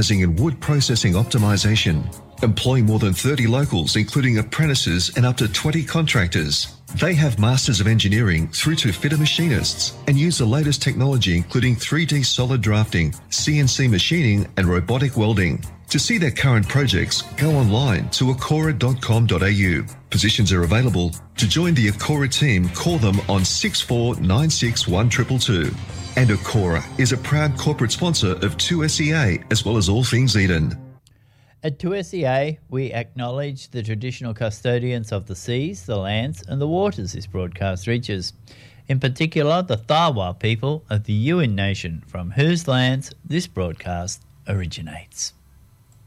specialising in wood processing optimisation. Employing more than 30 locals, including apprentices and up to 20 contractors. They have Masters of Engineering through to fitter machinists and use the latest technology including 3D solid drafting, CNC machining and robotic welding. To see their current projects, go online to acora.com.au. Positions are available. To join the Acora team, call them on 64961222. And Acora is a proud corporate sponsor of 2SEA as well as All Things Eden. At 2SEA, we acknowledge the traditional custodians of the seas, the lands and the waters this broadcast reaches. In particular, the Thawa people of the Yuin Nation, from whose lands this broadcast originates.